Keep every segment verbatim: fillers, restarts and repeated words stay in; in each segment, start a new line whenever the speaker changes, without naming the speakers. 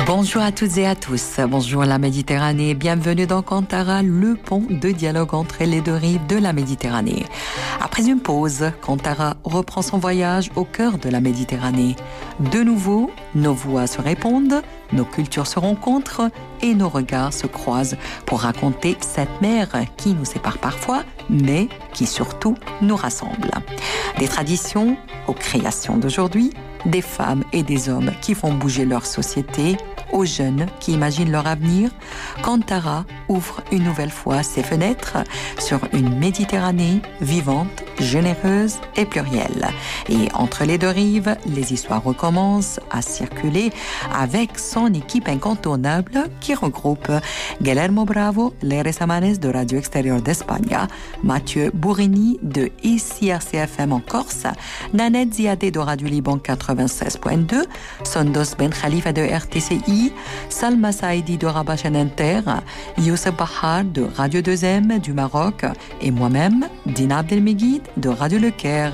Bonjour à toutes et à tous, bonjour la Méditerranée, bienvenue dans Kantara, le pont de dialogue entre les deux rives de la Méditerranée. Après une pause, Kantara reprend son voyage au cœur de la Méditerranée. De nouveau, nos voix se répondent, nos cultures se rencontrent et nos regards se croisent pour raconter cette mer qui nous sépare parfois, mais qui surtout nous rassemble. Des traditions aux créations d'aujourd'hui, des femmes et des hommes qui font bouger leur société, aux jeunes qui imaginent leur avenir, Kantara ouvre une nouvelle fois ses fenêtres sur une Méditerranée vivante, généreuse et plurielle. Et entre les deux rives, les histoires recommencent à circuler avec son équipe incontournable qui regroupe Guillermo Bravo, les Resamanes de Radio Extérieure d'Espagne, Mathieu Bourini de I C R C F M en Corse, Nanette Ziadé de Radio Liban quatre-vingt-seize point deux, Sondos Ben Khalifa de R T C I, Salma Saïdi de Rabat Chaîne Inter, Youssef Bahar de Radio deux M du Maroc et moi-même, Dina Abdelmegid de Radio Le Caire.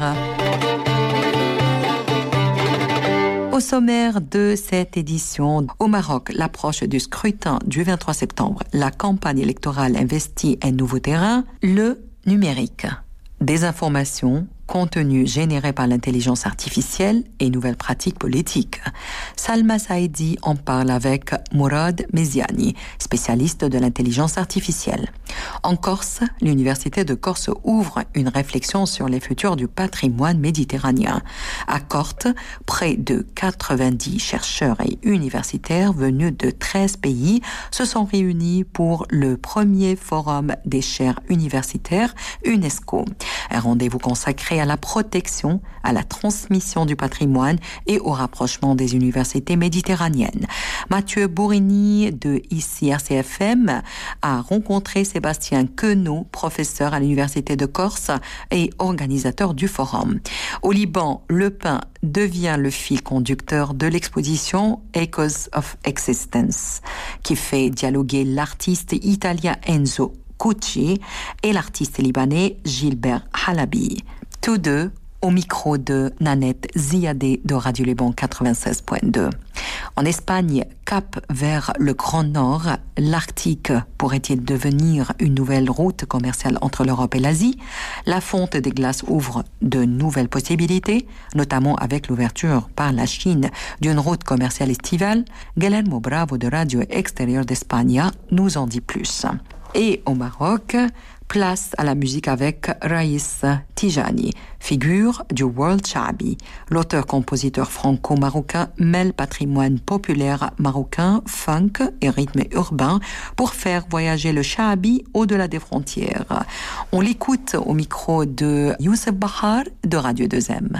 Au sommaire de cette édition, au Maroc, l'approche du scrutin du vingt-trois septembre, la campagne électorale investit un nouveau terrain, le numérique. Des informations, contenu généré par l'intelligence artificielle et nouvelles pratiques politiques. Salma Saïdi en parle avec Mourad Meziani, spécialiste de l'intelligence artificielle. En Corse, l'Université de Corse ouvre une réflexion sur les futurs du patrimoine méditerranéen. À Corte, près de quatre-vingt-dix chercheurs et universitaires venus de treize pays se sont réunis pour le premier forum des chaires universitaires UNESCO. Un rendez-vous consacré à la protection, à la transmission du patrimoine et au rapprochement des universités méditerranéennes. Mathieu Bourini de I C R C F M a rencontré Sébastien Queneau, professeur à l'Université de Corse et organisateur du forum. Au Liban, le pain devient le fil conducteur de l'exposition Echoes of Existence, qui fait dialoguer l'artiste italien Enzo Cucci et l'artiste libanais Gilbert Halabi. Tous deux au micro de Nanette Ziadé de Radio Liban quatre-vingt-seize point deux. En Espagne, cap vers le Grand Nord, l'Arctique pourrait-il devenir une nouvelle route commerciale entre l'Europe et l'Asie? La fonte des glaces ouvre de nouvelles possibilités, notamment avec l'ouverture par la Chine d'une route commerciale estivale. Guillermo Bravo de Radio Extérieure d'Espagne nous en dit plus. Et au Maroc, place à la musique avec Raïs Tijani, figure du World Shaabi. L'auteur-compositeur franco-marocain mêle patrimoine populaire marocain, funk et rythme urbain pour faire voyager le Shaabi au-delà des frontières. On l'écoute au micro de Youssef Bahar de Radio deux M.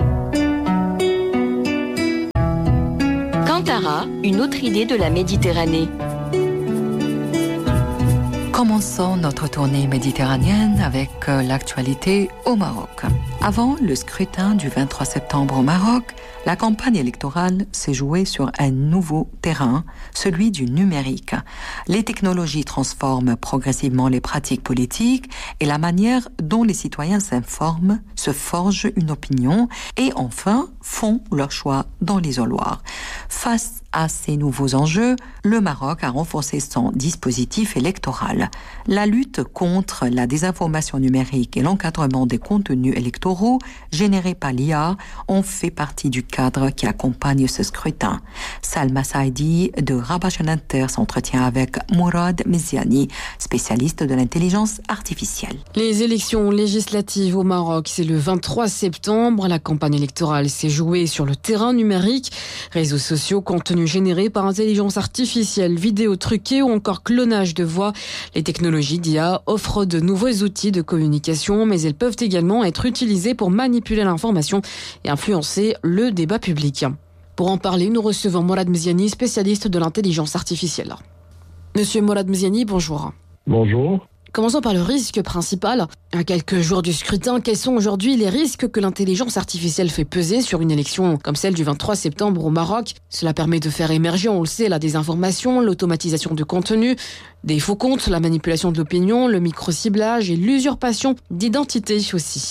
Kantara, une autre idée de la Méditerranée.
Commençons notre tournée méditerranéenne avec l'actualité au Maroc. Avant le scrutin du vingt-trois septembre au Maroc, la campagne électorale s'est jouée sur un nouveau terrain, celui du numérique. Les technologies transforment progressivement les pratiques politiques et la manière dont les citoyens s'informent, se forgent une opinion et enfin font leur choix dans l'isoloir. Face à ces nouveaux enjeux, le Maroc a renforcé son dispositif électoral. La lutte contre la désinformation numérique et l'encadrement des contenus électoraux générés par l'I A ont fait partie du cadre qui accompagne ce scrutin. Salma Saïdi de Rabat Chaîne Inter s'entretient avec Mourad Meziani, spécialiste de l'intelligence artificielle.
Les élections législatives au Maroc, c'est le vingt-trois septembre. La campagne électorale s'est jouée sur le terrain numérique. Réseaux sociaux, contenus générés par intelligence artificielle, vidéos truquées ou encore clonage de voix. Les technologies d'I A offrent de nouveaux outils de communication, mais elles peuvent également être utilisées pour manipuler l'information et influencer le débat public. Pour en parler, nous recevons Mourad Meziani, spécialiste de l'intelligence artificielle. Monsieur Mourad Meziani, bonjour.
Bonjour.
Commençons par le risque principal. À quelques jours du scrutin, quels sont aujourd'hui les risques que l'intelligence artificielle fait peser sur une élection comme celle du vingt-trois septembre au Maroc? Cela permet de faire émerger, on le sait, la désinformation, l'automatisation de contenu, des faux comptes, la manipulation de l'opinion, le micro-ciblage et l'usurpation d'identité aussi.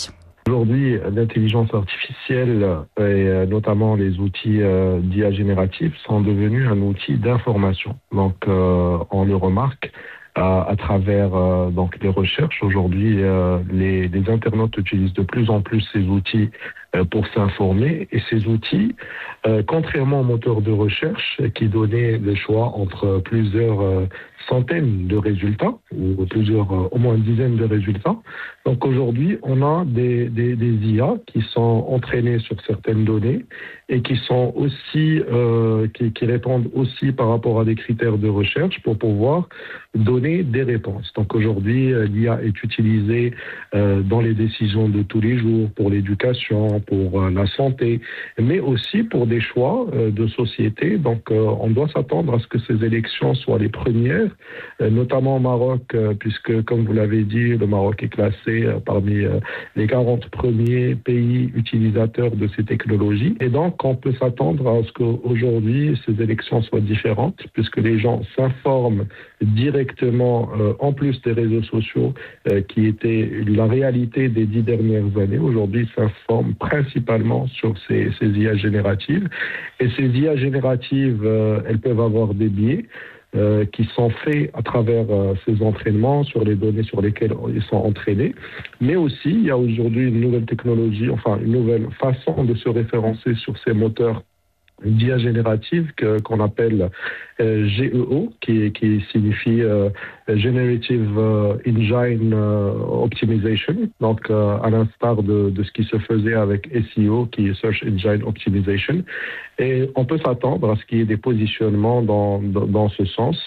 Aujourd'hui, l'intelligence artificielle et notamment les outils euh, d'I A génératifs sont devenus un outil d'information. Donc, euh, on le remarque à, à travers euh, donc les recherches. Aujourd'hui, euh, les, les internautes utilisent de plus en plus ces outils euh, pour s'informer. Et ces outils, euh, contrairement aux moteurs de recherche qui donnaient le choix entre plusieurs euh, centaines de résultats, ou plusieurs, euh, au moins une dizaine de résultats. Donc aujourd'hui, on a des, des, des I A qui sont entraînées sur certaines données et qui sont aussi, euh, qui, qui répondent aussi par rapport à des critères de recherche pour pouvoir donner des réponses. Donc aujourd'hui, l'I A est utilisée euh, dans les décisions de tous les jours, pour l'éducation, pour euh, la santé, mais aussi pour des choix euh, de société. Donc euh, on doit s'attendre à ce que ces élections soient les premières, euh, notamment au Maroc, euh, puisque comme vous l'avez dit, le Maroc est classé euh, parmi euh, les quarante premiers pays utilisateurs de ces technologies. Et donc on peut s'attendre à ce qu'aujourd'hui ces élections soient différentes, puisque les gens s'informent directement, euh, en plus des réseaux sociaux, euh, qui étaient la réalité des dix dernières années. Aujourd'hui, s'informent principalement sur ces, ces I A génératives. Et ces I A génératives, euh, elles peuvent avoir des biais euh, qui sont faits à travers euh, ces entraînements sur les données sur lesquelles ils sont entraînés. Mais aussi, il y a aujourd'hui une nouvelle technologie, enfin une nouvelle façon de se référencer sur ces moteurs d'I A générative que, qu'on appelle euh, G E O, qui, qui signifie euh, Generative euh, Engine euh, Optimization, donc euh, à l'instar de, de ce qui se faisait avec S E O, qui est Search Engine Optimization. Et on peut s'attendre à ce qu'il y ait des positionnements dans, dans, dans ce sens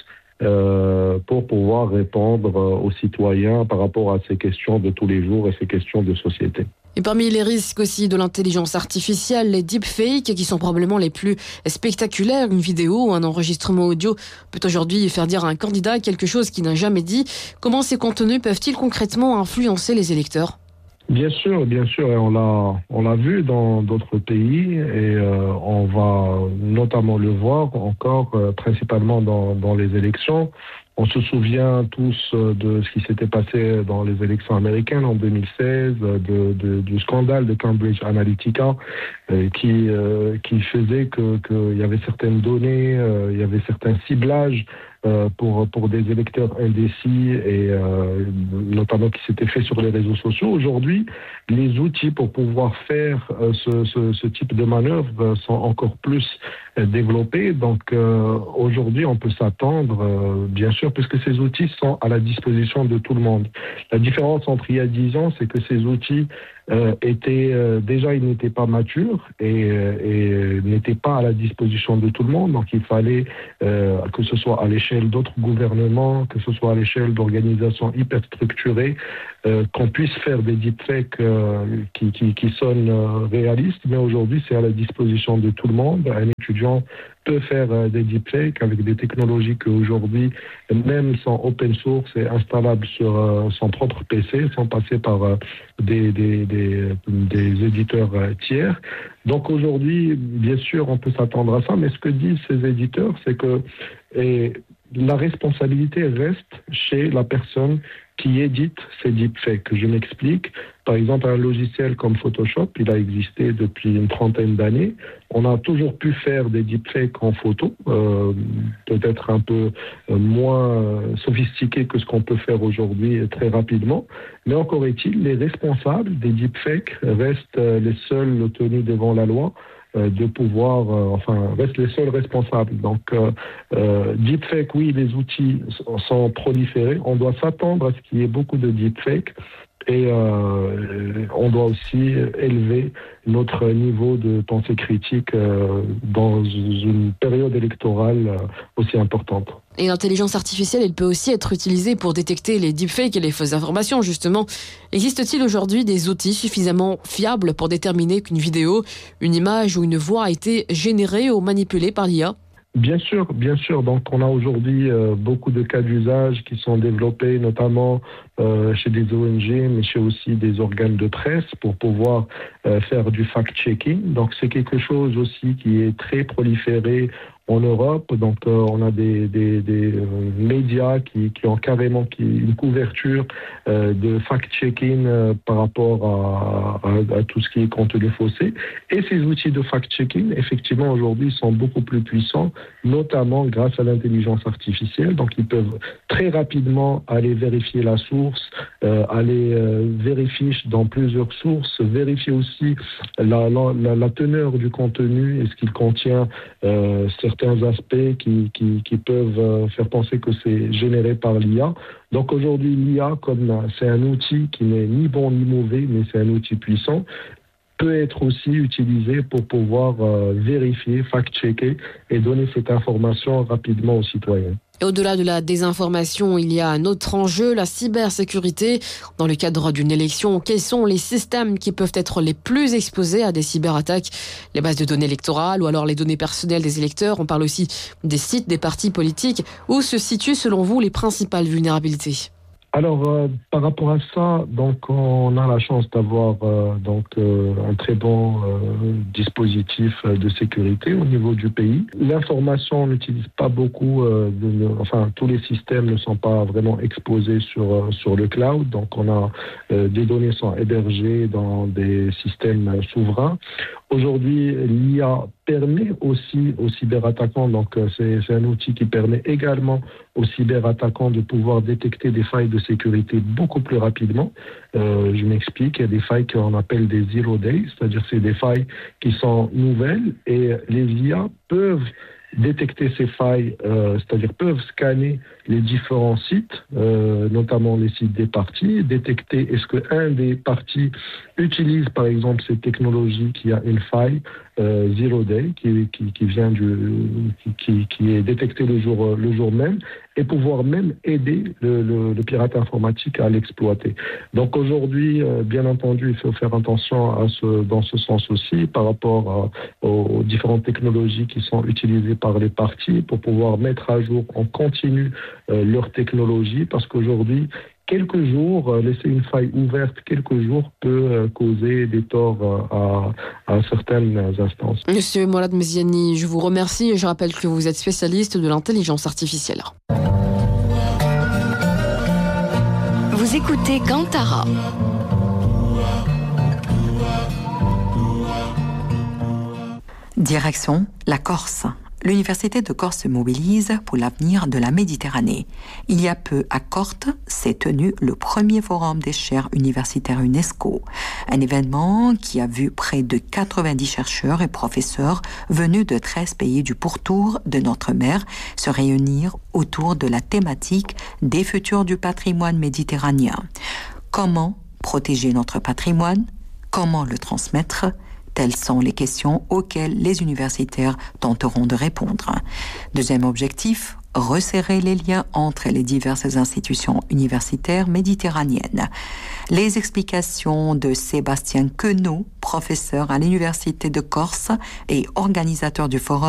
euh, pour pouvoir répondre aux citoyens par rapport à ces questions de tous les jours et ces questions de société.
Et parmi les risques aussi de l'intelligence artificielle, les deepfakes, qui sont probablement les plus spectaculaires. Une vidéo ou un enregistrement audio peut aujourd'hui faire dire à un candidat quelque chose qu'il n'a jamais dit. Comment ces contenus peuvent-ils concrètement influencer les électeurs ?
Bien sûr, bien sûr, et on l'a, on l'a vu dans d'autres pays et euh, on va notamment le voir encore, euh, principalement dans, dans les élections. On se souvient tous de ce qui s'était passé dans les élections américaines en deux mille seize, de, de, du scandale de Cambridge Analytica, euh, qui, euh, qui faisait que, qu'il y avait certaines données, euh, il y avait certains ciblages euh, pour, pour des électeurs indécis et euh, notamment qui s'étaient faits sur les réseaux sociaux. Aujourd'hui, les outils pour pouvoir faire euh, ce, ce, ce type de manœuvre sont encore plus euh, développés. Donc euh, aujourd'hui, on peut s'attendre, euh, bien sûr, puisque ces outils sont à la disposition de tout le monde. La différence entre il y a dix ans, c'est que ces outils euh, étaient euh, déjà, ils n'étaient pas matures et, et n'étaient pas à la disposition de tout le monde. Donc il fallait euh, que ce soit à l'échelle d'autres gouvernements, que ce soit à l'échelle d'organisations hyper structurées, euh, qu'on puisse faire des deepfakes euh, qui, qui, qui sonnent euh, réalistes. Mais aujourd'hui, c'est à la disposition de tout le monde. Un étudiant peut faire euh, des deepfakes avec des technologies qui aujourd'hui même sont open source et installables sur euh, son propre P C sans passer par euh, des, des, des, des éditeurs euh, tiers. Donc aujourd'hui, bien sûr, on peut s'attendre à ça, mais ce que disent ces éditeurs, c'est que et, la responsabilité reste chez la personne qui édite ces deepfakes. Je m'explique. Par exemple, un logiciel comme Photoshop, il a existé depuis une trentaine d'années. On a toujours pu faire des deepfakes en photo, euh, peut-être un peu moins sophistiqués que ce qu'on peut faire aujourd'hui très rapidement. Mais encore est-il, les responsables des deepfakes restent les seuls tenus devant la loi de pouvoir, euh, enfin, restent les seuls responsables. Donc, euh, euh, deepfake, oui, les outils sont proliférés. On doit s'attendre à ce qu'il y ait beaucoup de deepfake et euh, on doit aussi élever notre niveau de pensée critique euh, dans une période électorale euh, aussi importante.
Et l'intelligence artificielle, elle peut aussi être utilisée pour détecter les deepfakes et les fausses informations, justement. Existe-t-il aujourd'hui des outils suffisamment fiables pour déterminer qu'une vidéo, une image ou une voix a été générée ou manipulée par l'I A ?
Bien sûr, bien sûr. Donc, on a aujourd'hui euh, beaucoup de cas d'usage qui sont développés, notamment euh, chez des O N G, mais chez aussi des organes de presse pour pouvoir euh, faire du fact-checking. Donc, c'est quelque chose aussi qui est très proliféré en Europe. Donc, euh, on a des, des, des euh, médias qui, qui ont carrément qui, une couverture euh, de fact-checking euh, par rapport à, à, à tout ce qui est contenu faussé. Et ces outils de fact-checking, effectivement, aujourd'hui, sont beaucoup plus puissants, notamment grâce à l'intelligence artificielle. Donc, ils peuvent très rapidement aller vérifier la source, euh, aller euh, vérifier dans plusieurs sources, vérifier aussi la, la, la teneur du contenu, est-ce qu'il contient euh, certains aspects qui, qui, qui peuvent euh, faire penser que c'est généré par l'I A. Donc aujourd'hui, l'I A, comme c'est un outil qui n'est ni bon ni mauvais, mais c'est un outil puissant, peut être aussi utilisé pour pouvoir euh, vérifier, fact-checker et donner cette information rapidement aux citoyens.
Et au-delà de la désinformation, il y a un autre enjeu, la cybersécurité. Dans le cadre d'une élection, quels sont les systèmes qui peuvent être les plus exposés à des cyberattaques ? Les bases de données électorales ou alors les données personnelles des électeurs. On parle aussi des sites des partis politiques. Où se situent selon vous les principales vulnérabilités ?
Alors, euh, par rapport à ça, donc on a la chance d'avoir euh, donc euh, un très bon euh, dispositif de sécurité au niveau du pays. L'information, on n'utilise pas beaucoup, euh, de, enfin tous les systèmes ne sont pas vraiment exposés sur euh, sur le cloud. Donc, on a euh, des données sont hébergées dans des systèmes souverains. Aujourd'hui, l'I A permet aussi aux cyberattaquants, donc c'est, c'est un outil qui permet également aux cyberattaquants de pouvoir détecter des failles de sécurité beaucoup plus rapidement. Euh, je m'explique, il y a des failles qu'on appelle des zero days, c'est-à-dire c'est des failles qui sont nouvelles et les I A peuvent détecter ces failles, euh, c'est-à-dire peuvent scanner les différents sites, euh, notamment les sites des partis, détecter est-ce qu'un des partis utilise par exemple cette technologie qui a une faille euh, zero day qui, qui, qui vient du qui, qui est détectée le jour le jour même et pouvoir même aider le, le, le pirate informatique à l'exploiter. Donc aujourd'hui, euh, bien entendu, il faut faire attention à ce dans ce sens aussi par rapport à, aux différentes technologies qui sont utilisées par les partis pour pouvoir mettre à jour en continu euh, leur technologie parce qu'aujourd'hui, quelques jours, euh, laisser une faille ouverte quelques jours peut euh, causer des torts euh, à, à certaines instances.
Monsieur Mourad Meziani, je vous remercie et je rappelle que vous êtes spécialiste de l'intelligence artificielle.
Vous écoutez Kantara.
Direction la Corse. L'Université de Corse se mobilise pour l'avenir de la Méditerranée. Il y a peu, à Corte, s'est tenu le premier forum des chaires universitaires UNESCO. Un événement qui a vu près de quatre-vingt-dix chercheurs et professeurs venus de treize pays du pourtour de notre mer se réunir autour de la thématique des futurs du patrimoine méditerranéen. Comment protéger notre patrimoine ? Comment le transmettre ? Telles sont les questions auxquelles les universitaires tenteront de répondre. Deuxième objectif, resserrer les liens entre les diverses institutions universitaires méditerranéennes. Les explications de Sébastien Queneau, professeur à l'Université de Corse et organisateur du forum